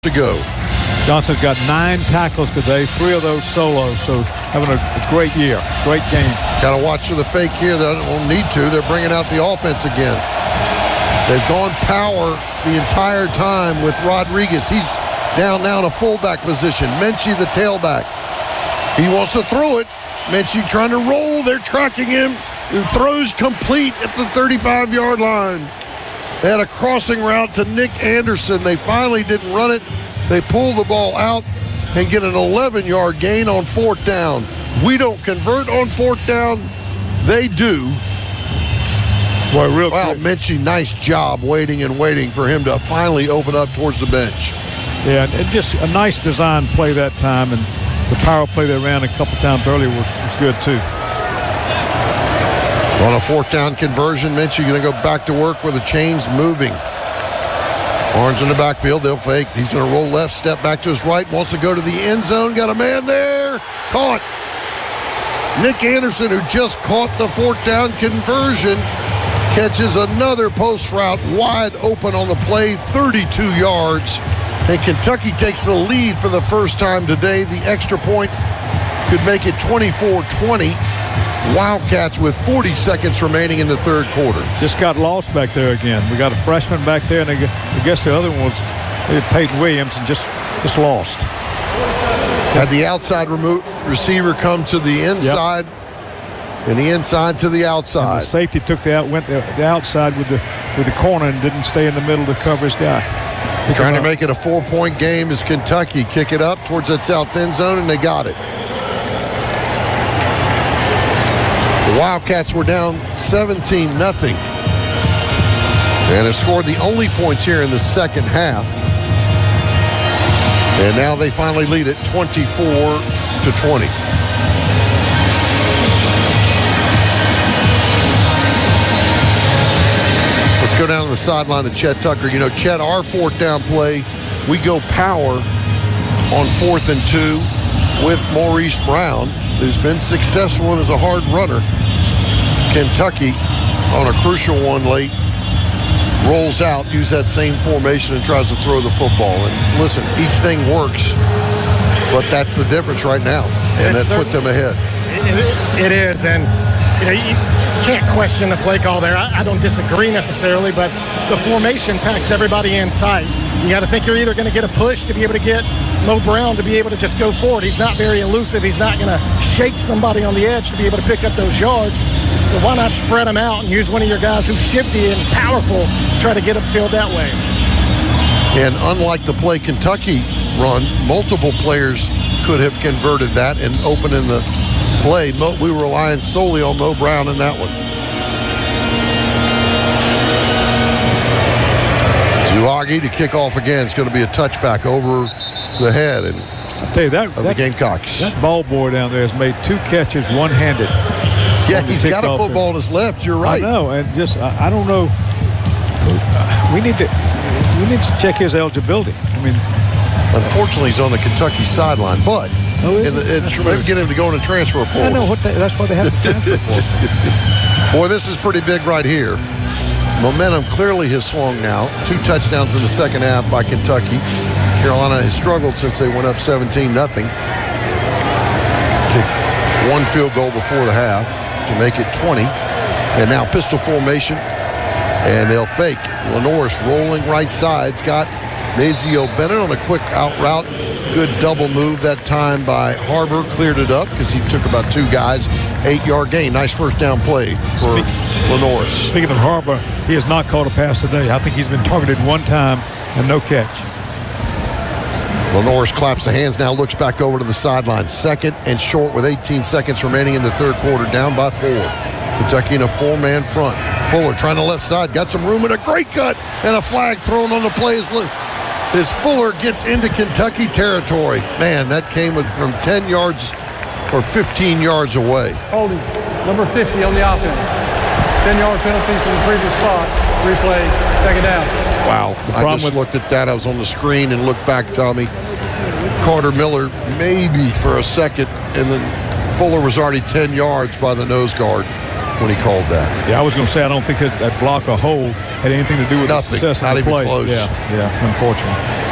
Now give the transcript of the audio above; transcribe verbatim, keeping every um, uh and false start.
to go. Johnson's got nine tackles today, three of those solos, so having a, a great year, great game. Got to watch for the fake here. They don't need to. They're bringing out the offense again. They've gone power the entire time with Rodriguez. He's down now in a fullback position. Menchie, the tailback. He wants to throw it. Menchie trying to roll. They're tracking him. And throws complete at the thirty-five-yard line. They had a crossing route to Nick Anderson. They finally didn't run it. They pull the ball out and get an eleven-yard gain on fourth down. We don't convert on fourth down. They do. Boy, real wow, quick. Menchie, nice job waiting and waiting for him to finally open up towards the bench. Yeah, and just a nice design play that time, and the power play they ran a couple times earlier was, was good too. On a fourth down conversion, Menchie going to go back to work with the chains moving. Orange in the backfield, they'll fake. He's going to roll left, step back to his right, wants to go to the end zone. Got a man there. Caught. Nick Anderson, who just caught the fourth down conversion, catches another post route wide open on the play, thirty-two yards. And Kentucky takes the lead for the first time today. The extra point could make it twenty-four twenty. Wildcats with forty seconds remaining in the third quarter. Just got lost back there again. We got a freshman back there, and I guess the other one was Peyton Williams, and just, just lost. Had the outside remo- receiver come to the inside, yep. and the inside to the outside. And the safety took the out, went the, the outside with the with the corner and didn't stay in the middle to cover his guy. Pick Trying to make it a four-point game as Kentucky kick it up towards that south end zone, and they got it. The Wildcats were down seventeen nothing and have scored the only points here in the second half. And now they finally lead it twenty-four to twenty. Let's go down to the sideline to Chet Tucker. You know, Chet, our fourth down play, we go power on fourth and two with Maurice Brown, who's been successful and is a hard runner. Kentucky, on a crucial one late, rolls out, use that same formation, and tries to throw the football. And listen, each thing works, but that's the difference right now, and that put them ahead. It, it is, and you know, you can't question the play call there. I, I don't disagree necessarily, but the formation packs everybody in tight. You got to think you're either going to get a push to be able to get Mo Brown to be able to just go forward. He's not very elusive. He's not going to shake somebody on the edge to be able to pick up those yards. So why not spread them out and use one of your guys who's shifty and powerful, try to get upfield that way. And unlike the play Kentucky run, multiple players could have converted that and opened in the play. Mo, we were relying solely on Mo Brown in that one. Zulagi to kick off again. It's going to be a touchback over the head and I'll tell you that, of that, the Gamecocks. That ball boy down there has made two catches one-handed. Yeah, he's got a football in his left. You're right. I know, and just I, I don't know. We need to we need to check his eligibility. I mean, unfortunately, he's on the Kentucky sideline, but oh, in the, it, maybe get him to go in a transfer portal. I know what they, that's why they have the transfer portal. Boy, this is pretty big right here. Momentum clearly has swung now. Two touchdowns in the second half by Kentucky. Carolina has struggled since they went up seventeen nothing. Kicked one field goal before the half to make it twenty. And now pistol formation, and they'll fake. Lenoris rolling right side. It's got Mazeo Bennett on a quick out route. Good double move that time by Harbor. Cleared it up because he took about two guys. Eight-yard gain. Nice first down play for Lenoris. Speaking of Harbor, he has not caught a pass today. I think he's been targeted one time and no catch. Lenoris claps the hands now, looks back over to the sideline. Second and short with eighteen seconds remaining in the third quarter, down by four. Kentucky in a four-man front. Fuller trying to left side, got some room and a great cut, and a flag thrown on the play as, as Fuller gets into Kentucky territory. Man, that came from ten yards or fifteen yards away. Holding, number fifty on the offense. ten-yard penalty from the previous spot. Replay, second down. Wow, I just with- looked at that. I was on the screen and looked back, Tommy. Carter Miller maybe for a second, and then Fuller was already ten yards by the nose guard when he called that. Yeah, I was going to say I don't think that block or hold had anything to do with Nothing, the success not of the even play. close. Yeah, yeah, unfortunately.